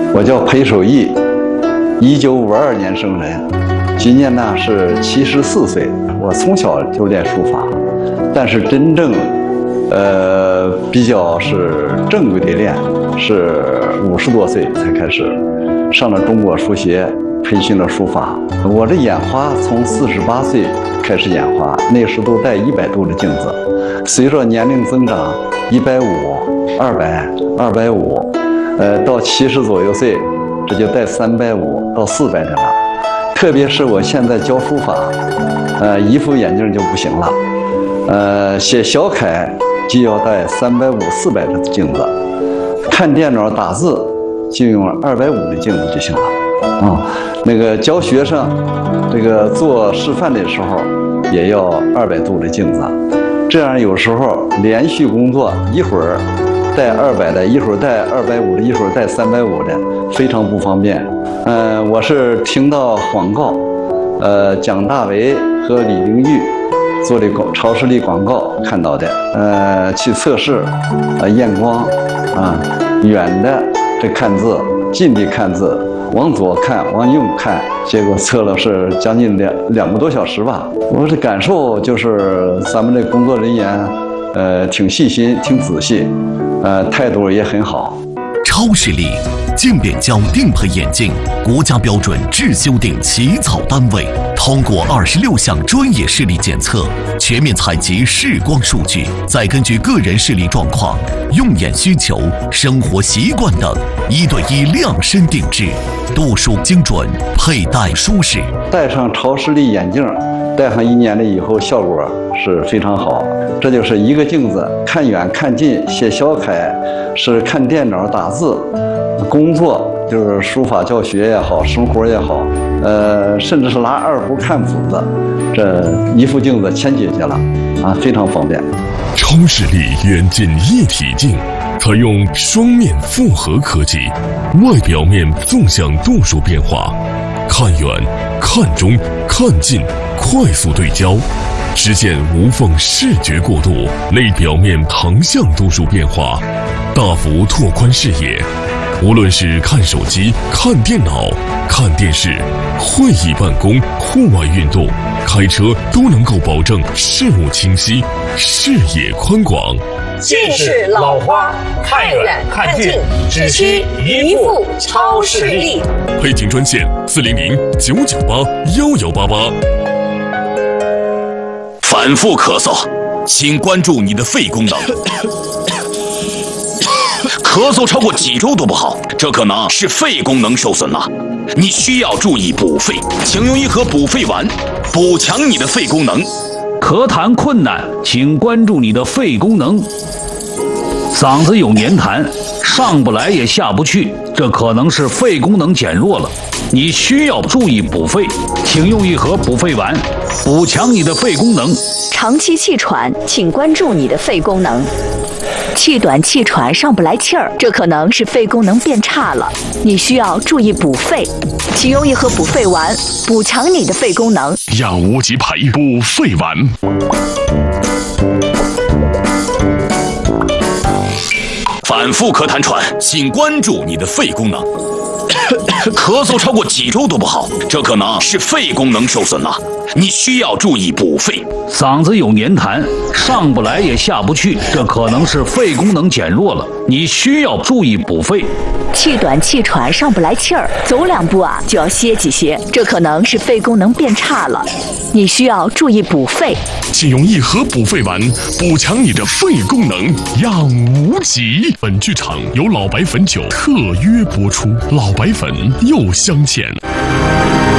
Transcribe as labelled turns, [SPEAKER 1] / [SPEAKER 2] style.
[SPEAKER 1] 我叫裴守义，1952年生人，今年呢是74岁。我从小就练书法，但是真正比较是正规的练，是50多岁才开始上了中国书协，培训了书法。我的眼花从48岁开始眼花，那时都戴100度的镜子，随着年龄增长，150、200、250，到70左右岁，这就戴350到400的了。特别是我现在教书法，一副眼镜就不行了，写小楷就要戴350、400的镜子，看电脑打字就用250的镜子就行了。那个教学生，这个做示范的时候也要200度的镜子，这样有时候连续工作，一会儿带200的，一会儿带250的，一会儿带350的，非常不方便。我是听到广告，蒋大为和李玲玉做的超视力广告看到的，去测试，验光，远的这看字，近的看字，往左看，往右看，结果测了是将近2个多小时吧。我的感受就是咱们的工作人员，挺细心，挺仔细，态度也很好。
[SPEAKER 2] 超视力渐变焦定配眼镜，国家标准制修订起草单位，通过26项专业视力检测，全面采集视光数据，再根据个人视力状况、用眼需求、生活习惯等，1对1量身定制，度数精准，佩戴舒适。
[SPEAKER 1] 戴上超视力眼镜，戴上1年了以后，效果是非常好。这就是一个镜子，看远看近，写小楷是看电脑打字，工作就是书法教学也好，生活也好，甚至是拿2胡看谱子，这一副镜子全解决了，非常方便。
[SPEAKER 3] 超视力远近一体镜，采用双面复合科技，外表面纵向度数变化，看远、看中、看近，快速对焦，实现无缝视觉过渡；内表面横向度数变化，大幅拓宽视野。无论是看手机、看电脑、看电视、会议办公、户外运动、开车，都能够保证事物清晰、视野宽广。
[SPEAKER 4] 近视老花，看远看近，只需一副超视力。
[SPEAKER 3] 配镜专线400-998-1188。
[SPEAKER 2] 反复咳嗽，请关注你的肺功能。咳嗽超过几周都不好，这可能是肺功能受损了，你需要注意补肺，请用1盒补肺丸，补强你的肺功能。
[SPEAKER 5] 咳痰困难，请关注你的肺功能。嗓子有黏痰，上不来也下不去，这可能是肺功能减弱了，你需要注意补肺，请用1盒补肺丸，补强你的肺功能。
[SPEAKER 6] 长期气喘，请关注你的肺功能。气短气喘上不来气儿，这可能是肺功能变差了，你需要注意补肺，请用1盒补肺丸，补强你的肺功能。
[SPEAKER 3] 养无极牌补肺丸。
[SPEAKER 2] 反复咳痰喘，请关注你的肺功能。咳嗽超过几周都不好，这可能是肺功能受损了，你需要注意补肺。
[SPEAKER 5] 嗓子有黏痰，上不来也下不去，这可能是肺功能减弱了，你需要注意补肺。
[SPEAKER 6] 气短气喘上不来气儿，走2步就要歇几歇，这可能是肺功能变差了，你需要注意补肺。
[SPEAKER 3] 请用1盒补肺丸，补强你的肺功能，养无极。本剧场由老白汾酒特约播出，老白汾又相见。